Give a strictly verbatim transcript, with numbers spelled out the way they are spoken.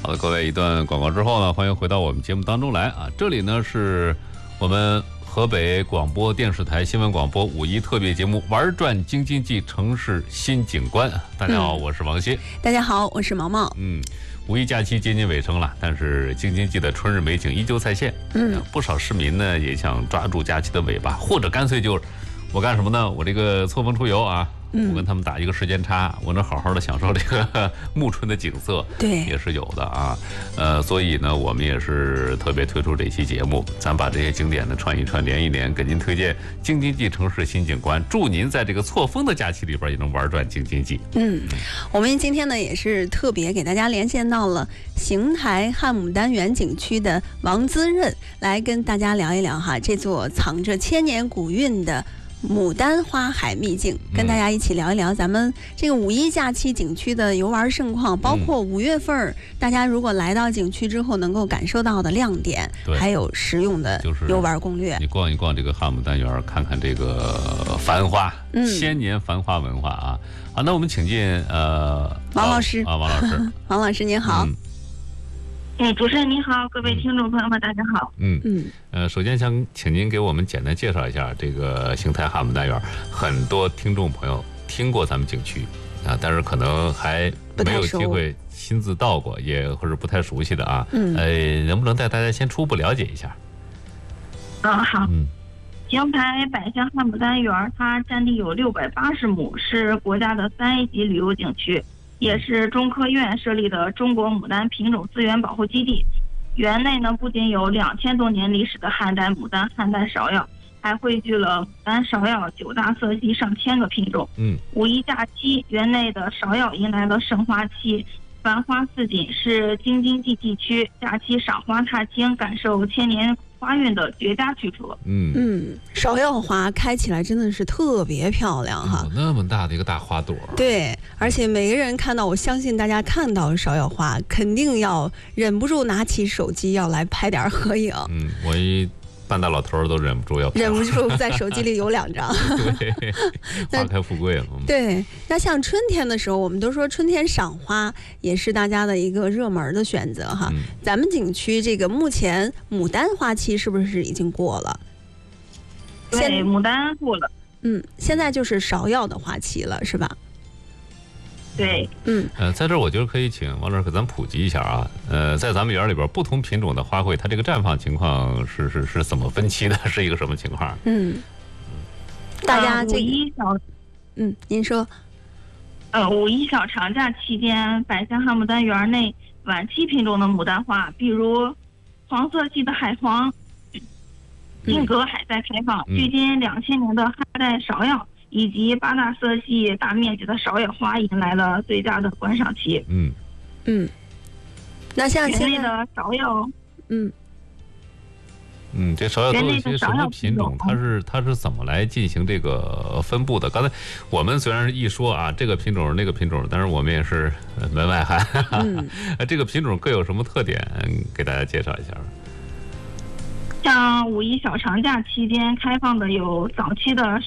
好的，各位，一段广告之后呢，欢迎回到我们节目当中来啊！这里呢是我们河北广播电视台新闻广播五一特别节目《玩转京津冀城市新景观》。大家好，嗯、我是王鑫。 大家好，我是毛毛。 嗯，五一假期接近尾声了，但是京津冀的春日美景依旧再现。嗯，不少市民呢也想抓住假期的尾巴，或者干脆就我干什么呢？我这个错峰出游啊。我跟他们打一个时间差，我能好好的享受这个暮春的景色， 对， 也是有的啊。呃，所以呢，我们也是特别推出这期节目，咱把这些景点呢串一串，连一连，给您推荐京津冀城市新景观，祝您在这个错峰的假期里边也能玩转京津冀。 嗯，我们今天呢也是特别给大家连线到了邢台汉牡丹园景区的王滋润，来跟大家聊一聊哈这座藏着千年古韵的牡丹花海秘境，跟大家一起聊一聊咱们这个五一假期景区的游玩盛况，包括五月份大家如果来到景区之后能够感受到的亮点，还有实用的游玩攻略。 你逛一逛这个汉牡丹园，看看这个繁花，千年繁花文化啊。好，那我们请进呃王老师啊，王老师， 王老师您好。嗯哎，主持人您好，各位听众朋友们，大家好。 嗯嗯，呃，首先想请您给我们简单介绍一下这个邢台汉牡丹园。很多听众朋友听过咱们景区啊，但是可能还没有机会亲自到过，也或者不太熟悉的啊。嗯，呃，能不能带大家先初步了解一下？ 嗯，好。嗯，邢台百香汉牡丹园，它占地有六百八十亩，是国家的三 A 级旅游景区。也是中科院设立的中国牡丹品种资源保护基地。园内呢，不仅有两千多年历史的汉代牡丹、汉代芍药，还汇聚了牡丹、芍药九大色系上千个品种。嗯，五一假期，园内的芍药迎来了盛花期，繁花似锦，是京津冀地区假期赏花踏青、感受千年花韵的绝佳去处。 嗯嗯，芍药花开起来真的是特别漂亮哈， 有那么大的一个大花朵。 对，而且每个人看到，我相信大家看到芍药花，肯定要忍不住拿起手机要来拍点合影。 嗯，我一半大老头都忍不住要拍， 忍不住在手机里有两张。 对，花开富贵了。 对，那像春天的时候，我们都说春天赏花也是大家的一个热门的选择哈。嗯、咱们景区这个目前牡丹花期是不是已经过了？ 对，牡丹过了。 嗯，现在就是芍药的花期了，是吧？ 对， 嗯， 呃，在这儿我觉得可以请王老师给咱普及一下啊，呃，在咱们园里边不同品种的花卉，它这个绽放情况是是是怎么分期的？是一个什么情况？ 嗯，大家这个、 呃、五一小， 嗯，您说， 呃，五一小长假期间，百香汉牡丹园内晚期品种的牡丹花，比如黄色系的海黄、定格海在开放， 嗯、 距今两千年的汉代芍药。以及八大色系大面积的芍药花迎来了最佳的观赏期。 嗯嗯，那像园内的芍药， 嗯嗯，这芍药都有一些什么品种？它是它是怎么来进行这个分布的？刚才我们虽然是一说啊，这个品种那个品种，但是我们也是门外汉。嗯，这个品种各有什么特点？给大家介绍一下。 像五一小长假期间开放的有早期的